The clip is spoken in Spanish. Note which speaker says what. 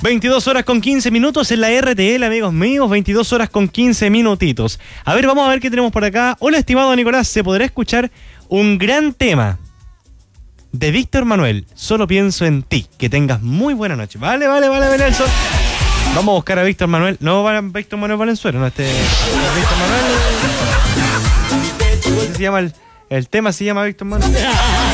Speaker 1: 22 horas con 15 minutos en la RTL, amigos míos. 22 horas con 15 minutitos. A ver, vamos a ver qué tenemos por acá. Hola, estimado Nicolás. ¿Se podrá escuchar un gran tema de Víctor Manuel? Solo pienso en ti. Que tengas muy buena noche. Vale, Nelson. Vamos a buscar a Víctor Manuel. No, Víctor Manuel Valenzuela, no, Víctor Manuel. ¿Cómo se llama el tema? Se llama Víctor Manuel.